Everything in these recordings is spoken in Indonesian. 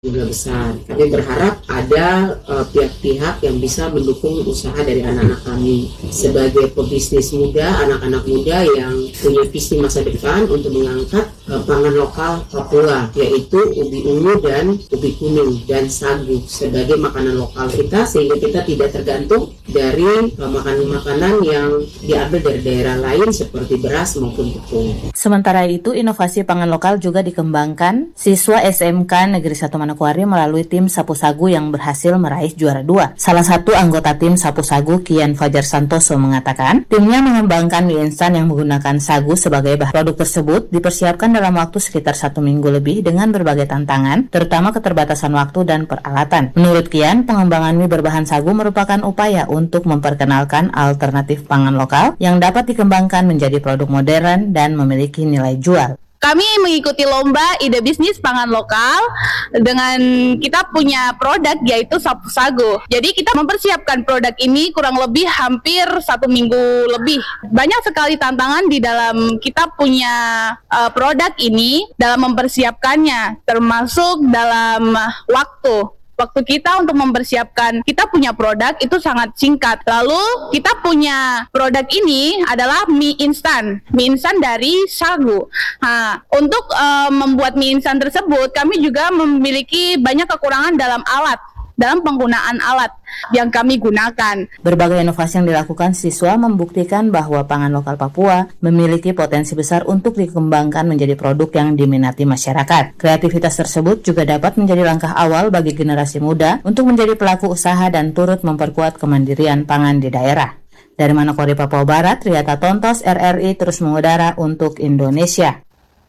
juga besar. Kami berharap ada pihak-pihak yang bisa mendukung usaha dari anak-anak kami sebagai pebisnis muda, anak-anak muda yang punya visi masa depan untuk mengangkat pangan lokal Papua, yaitu ubi ungu dan ubi kuning dan sagu sebagai makanan lokal kita, sehingga kita tidak tergantung dari makanan-makanan yang diambil dari daerah lain seperti beras maupun tepung. Sementara itu, inovasi pangan lokal juga dikembangkan siswa SMK Negeri 1 Manokwari melalui tim Sapu Sagu yang berhasil meraih juara 2. Salah satu anggota tim Sapu Sagu, Kian Fajar Santoso, mengatakan timnya mengembangkan mie instan yang menggunakan sagu sebagai bahan. Produk tersebut dipersiapkan dalam waktu sekitar 1 minggu lebih dengan berbagai tantangan, terutama keterbatasan waktu dan peralatan. Menurut Kian, pengembangan mie berbahan sagu merupakan upaya untuk memperkenalkan alternatif pangan lokal yang dapat dikembangkan menjadi produk modern dan memiliki nilai jual. Kami mengikuti lomba ide bisnis pangan lokal dengan kita punya produk yaitu Sapu Sagu. Jadi kita mempersiapkan produk ini kurang lebih hampir 1 minggu lebih. Banyak sekali tantangan di dalam kita punya produk ini dalam mempersiapkannya, termasuk dalam waktu kita untuk mempersiapkan kita punya produk itu sangat singkat. Lalu kita punya produk ini adalah mie instan dari sagu. Nah, untuk membuat mie instan tersebut kami juga memiliki banyak kekurangan dalam penggunaan alat yang kami gunakan. Berbagai inovasi yang dilakukan siswa membuktikan bahwa pangan lokal Papua memiliki potensi besar untuk dikembangkan menjadi produk yang diminati masyarakat. Kreativitas tersebut juga dapat menjadi langkah awal bagi generasi muda untuk menjadi pelaku usaha dan turut memperkuat kemandirian pangan di daerah. Dari Manokwari, Papua Barat, Riyata Tontos, RRI terus mengudara untuk Indonesia.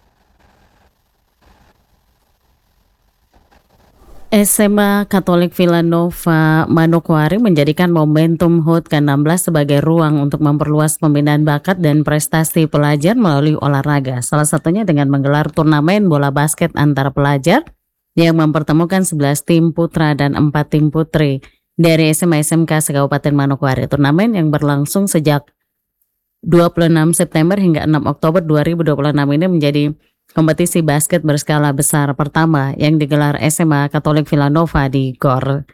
SMA Katolik Villanova Manokwari menjadikan momentum HUT ke-16 sebagai ruang untuk memperluas pembinaan bakat dan prestasi pelajar melalui olahraga. Salah satunya dengan menggelar turnamen bola basket antar pelajar yang mempertemukan 11 tim putra dan 4 tim putri dari SMA SMK se-Kabupaten Manokwari. Turnamen yang berlangsung sejak 26 September hingga 6 Oktober 2026 ini menjadi kompetisi basket berskala besar pertama yang digelar SMA Katolik Villanova di GOR.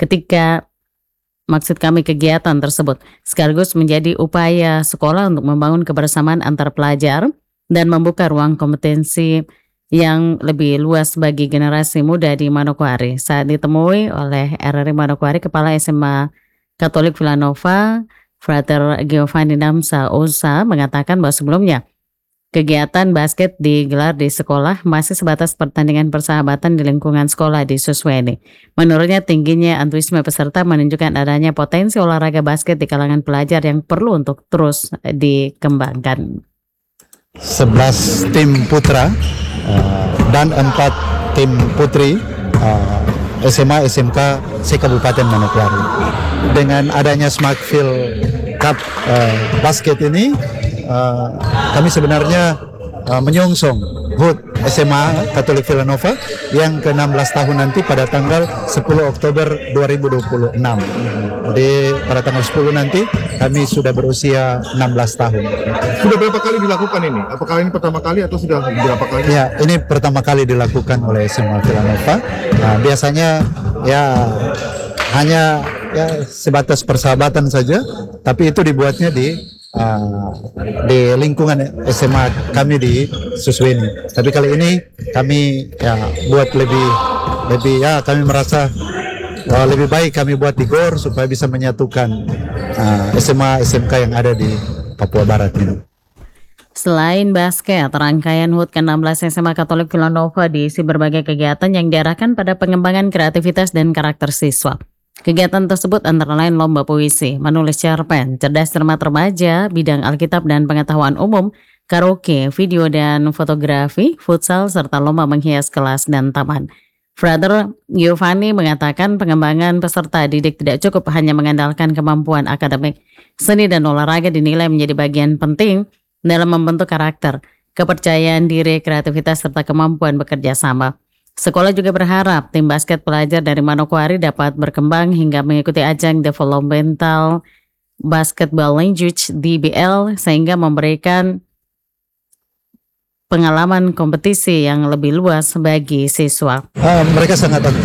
Kegiatan tersebut sekaligus menjadi upaya sekolah untuk membangun kebersamaan antar pelajar dan membuka ruang kompetensi yang lebih luas bagi generasi muda di Manokwari. Saat ditemui oleh RRI Manokwari, Kepala SMA Katolik Villanova, Frater Giovanni Damsa Osa, mengatakan bahwa sebelumnya kegiatan basket digelar di sekolah masih sebatas pertandingan persahabatan di lingkungan sekolah di Susweni. Menurutnya, tingginya antusiasme peserta menunjukkan adanya potensi olahraga basket di kalangan pelajar yang perlu untuk terus dikembangkan. 11 tim putra dan 4 tim putri SMA SMK se-Kabupaten Manokwari. Dengan adanya Smartfield Cup basket ini, kami sebenarnya menyongsong HUT SMA Katolik Villanova yang ke-16 tahun nanti pada tanggal 10 Oktober 2026. Jadi pada tanggal 10 nanti kami sudah berusia 16 tahun. Sudah berapa kali dilakukan ini? Apakah ini pertama kali atau sudah berapa kali? Ya, ini pertama kali dilakukan oleh SMA Villanova. Nah, biasanya hanya sebatas persahabatan saja, tapi itu dibuatnya di lingkungan SMA kami di Susweni. Tapi kali ini kami buat lebih kami merasa lebih baik kami buat di GOR supaya bisa menyatukan SMA SMK yang ada di Papua Barat ini. Selain basket, rangkaian HUT ke-16 SMA Katolik Villanova diisi berbagai kegiatan yang diarahkan pada pengembangan kreativitas dan karakter siswa. Kegiatan tersebut antara lain lomba puisi, menulis cerpen, cerdas cermat remaja, bidang Alkitab dan pengetahuan umum, karaoke, video dan fotografi, futsal, serta lomba menghias kelas dan taman. Frater Giovanni mengatakan pengembangan peserta didik tidak cukup hanya mengandalkan kemampuan akademik. Seni dan olahraga dinilai menjadi bagian penting dalam membentuk karakter, kepercayaan diri, kreativitas, serta kemampuan bekerja sama. Sekolah juga berharap tim basket pelajar dari Manokwari dapat berkembang hingga mengikuti ajang Developmental Basketball Language DBL sehingga memberikan pengalaman kompetisi yang lebih luas bagi siswa. Mereka sangat aktif.